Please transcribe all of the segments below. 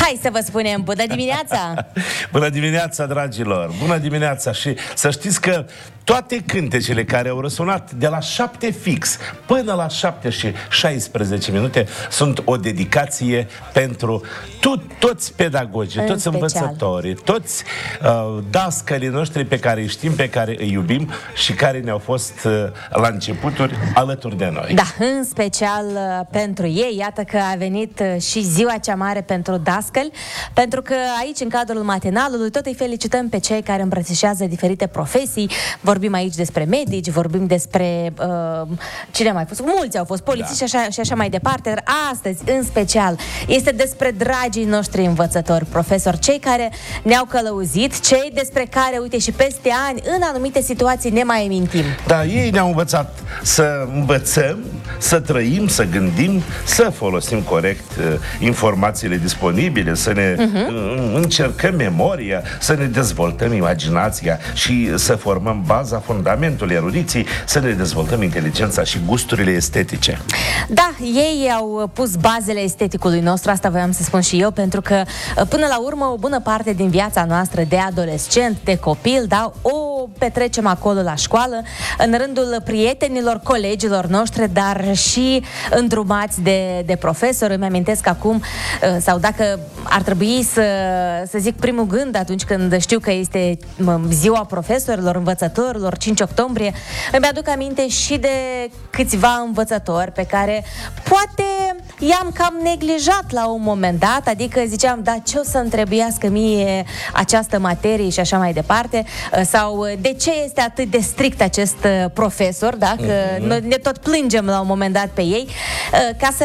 Hai să vă spunem bună dimineața! Bună dimineața, dragilor! Bună dimineața! Și să știți că toate cântecele care au răsunat de la 7 fix până la 7 și 16 minute sunt o dedicație pentru toți pedagogii, toți învățătorii, toți dascălii noștri pe care îi știm, pe care îi iubim și care ne-au fost la începuturi alături de noi. Da, în special pentru ei, iată că a venit și ziua cea mare pentru dascăli, pentru că aici, în cadrul matinalului, tot îi felicităm pe cei care îmbrățișează diferite profesii. Vorbim aici despre medici, vorbim despre cine a mai fost, mulți au fost polițiști, da, și așa mai departe. Dar astăzi, în special, este despre dragii noștri învățători, profesori, cei care ne-au călăuzit, cei despre care, uite, și peste ani, în anumite situații ne mai amintim. Da, ei ne-au învățat să învățăm, să trăim, să gândim, să folosim corect informațiile disponibile, să ne încercăm memoria, să ne dezvoltăm imaginația și să formăm baza, fundamentul erudiției, să ne dezvoltăm inteligența și gusturile estetice. Da, ei au pus bazele esteticului nostru, asta voiam să spun și eu, pentru că până la urmă o bună parte din viața noastră de adolescent, de copil, da, o petrecem acolo la școală, în rândul prietenilor, colegilor noștri, dar și îndrumați de profesori. Îmi amintesc acum, sau dacă ar trebui să zic primul gând atunci când știu că este ziua profesorilor, învățătorilor, 5 octombrie, îmi aduc aminte și de câțiva învățători pe care poate i-am cam neglijat la un moment dat, adică ziceam, da, ce o să-mi trebuiască mie această materie și așa mai departe, sau de ce este atât de strict acest profesor, da, că ne tot plângem la un moment dat pe ei, ca să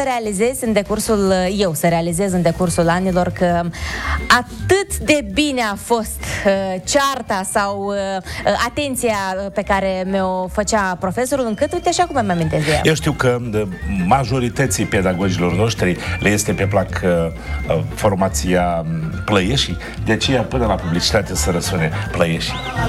realizez în decursul anilor că atât de bine a fost cearta sau atenția pe care mi-o făcea profesorul, încât, uite, așa cum îmi amintesc de ea. Eu știu că majorității pedagogilor noștri le este pe plac formația Plăieșii, de aceea până la publicitate să răsune Plăieșii.